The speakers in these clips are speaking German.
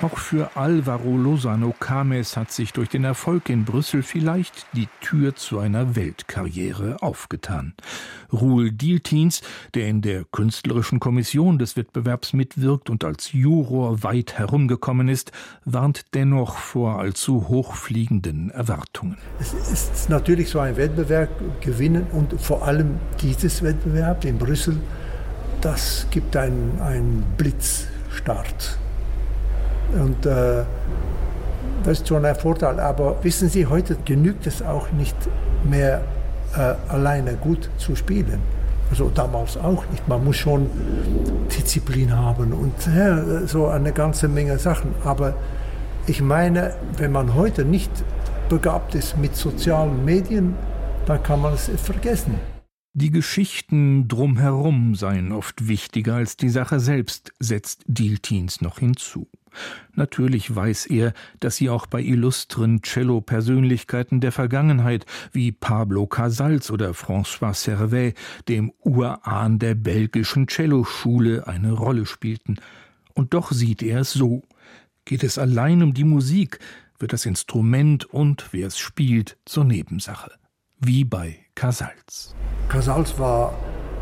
Auch für Álvaro Lozano Cames hat sich durch den Erfolg in Brüssel vielleicht die Tür zu einer Weltkarriere aufgetan. Roel Dieltjens, der in der künstlerischen Kommission des Wettbewerbs mitwirkt und als Juror weit herumgekommen ist, warnt dennoch vor allzu hochfliegenden Erwartungen. Es ist natürlich so ein Wettbewerb gewinnen und vor allem dieses Wettbewerb in Brüssel, das gibt einen Blitzstart. Und das ist schon ein Vorteil. Aber wissen Sie, heute genügt es auch nicht mehr, alleine gut zu spielen. Also damals auch nicht. Man muss schon Disziplin haben und so eine ganze Menge Sachen. Aber ich meine, wenn man heute nicht begabt ist mit sozialen Medien, dann kann man es vergessen. Die Geschichten drumherum seien oft wichtiger als die Sache selbst, setzt Dieltjens noch hinzu. Natürlich weiß er, dass sie auch bei illustren Cello-Persönlichkeiten der Vergangenheit wie Pablo Casals oder François Servais, dem Urahn der belgischen Celloschule, eine Rolle spielten. Und doch sieht er es so. Geht es allein um die Musik, wird das Instrument und wer es spielt zur Nebensache. Wie bei Casals. Casals war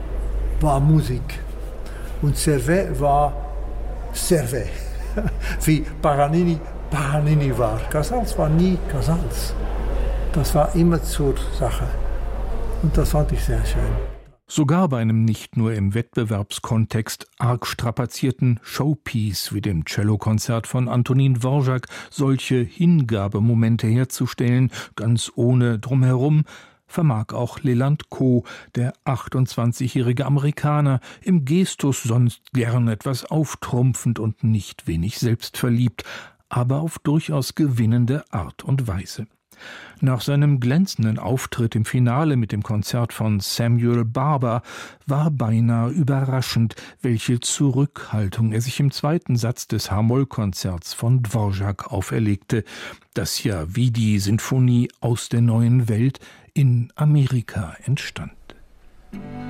Musik und Servais war Servais. Wie Paganini war. Casals war nie Casals. Das war immer zur Sache. Und das fand ich sehr schön. Sogar bei einem nicht nur im Wettbewerbskontext arg strapazierten Showpiece wie dem Cellokonzert von Antonín Dvořák solche Hingabemomente herzustellen, ganz ohne Drumherum, vermag auch Leland Coe, der 28-jährige Amerikaner, im Gestus sonst gern etwas auftrumpfend und nicht wenig selbstverliebt, aber auf durchaus gewinnende Art und Weise. Nach seinem glänzenden Auftritt im Finale mit dem Konzert von Samuel Barber war beinahe überraschend, welche Zurückhaltung er sich im zweiten Satz des H-Moll-Konzerts von Dvořák auferlegte, das ja wie die Sinfonie aus der neuen Welt in Amerika entstand.